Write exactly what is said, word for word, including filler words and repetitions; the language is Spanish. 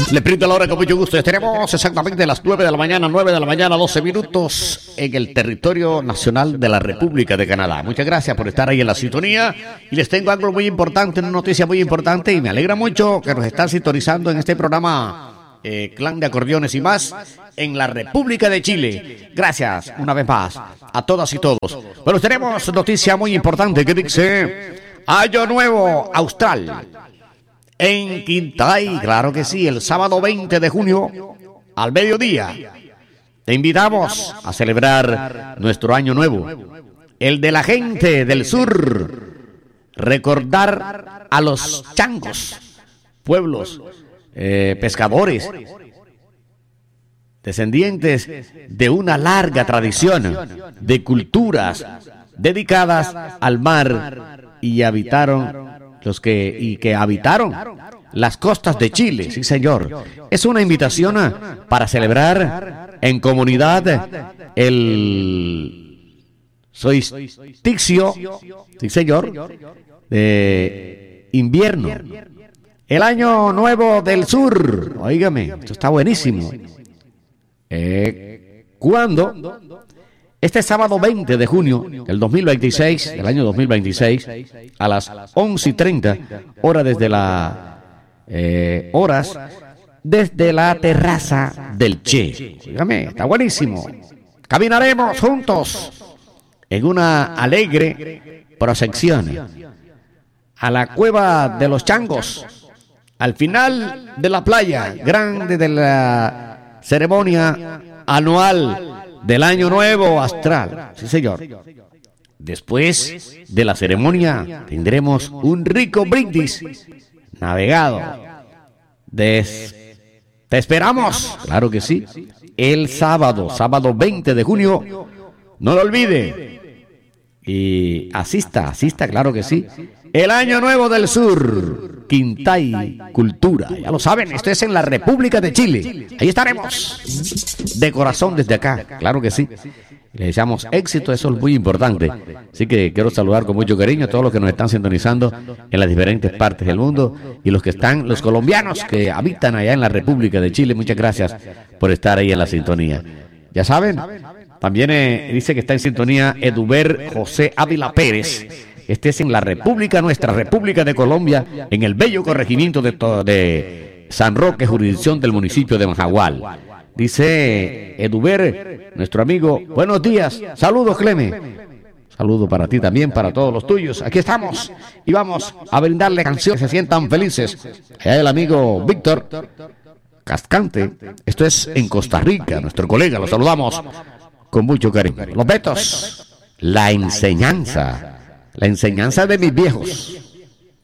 Le brindo la hora con mucho gusto. Estaremos exactamente a las nueve de la mañana, nueve de la mañana, doce minutos en el territorio nacional de la República de Canadá. Muchas gracias por estar ahí en la sintonía. Y les tengo algo muy importante, una noticia muy importante. Y me alegra mucho que nos están sintonizando en este programa eh, Clan de Acordeones y más en la República de Chile. Gracias una vez más a todas y todos. Bueno, tenemos noticia muy importante que dice Año Nuevo Austral. En Quintay, claro que sí, el sábado veinte de junio al mediodía. Te invitamos a celebrar nuestro año nuevo, el de la gente del sur. Recordar a los changos, pueblos, eh, pescadores, descendientes de una larga tradición de culturas dedicadas al mar y habitaron los que y que habitaron las costas de Chile, sí señor. Es una invitación a, para celebrar en comunidad el solsticio, sí señor, de invierno, el año nuevo del sur. Óigame, esto está buenísimo. Eh, ¿Cuándo? Este sábado veinte de junio del dos mil veintiséis, del año dos mil veintiséis, a las once y treinta, hora desde la, eh, horas desde la terraza del Che. Dígame, está buenísimo. Caminaremos juntos en una alegre procesión a la cueva de los changos, al final de la playa grande de la ceremonia anual del Año Nuevo Austral, sí señor. Después de la ceremonia tendremos un rico brindis navegado. Des... Te esperamos, claro que sí, el sábado, sábado veinte de junio, no lo olvide. Y asista, asista, claro que sí. El Año Nuevo del Sur, Quintay Cultura. Ya lo saben, esto es en la República de Chile. Ahí estaremos. De corazón desde acá, claro que sí. Le deseamos éxito, eso es muy importante. Así que quiero saludar con mucho cariño a todos los que nos están sintonizando en las diferentes partes del mundo y los que están, los colombianos que habitan allá en la República de Chile. Muchas gracias por estar ahí en la sintonía. Ya saben, también eh, dice que está en sintonía Eduber José Ávila Pérez. Este es en la República, nuestra República de Colombia, en el bello corregimiento de, de San Roque, jurisdicción del municipio de Majagual. Dice Eduber, nuestro amigo, buenos días, saludos Cleme. Saludo para ti también, para todos los tuyos. Aquí estamos y vamos a brindarle canciones que se sientan felices. Allá el amigo Víctor Cascante, esto es en Costa Rica, nuestro colega, lo saludamos con mucho cariño. Los Betos, la enseñanza. La enseñanza de mis viejos.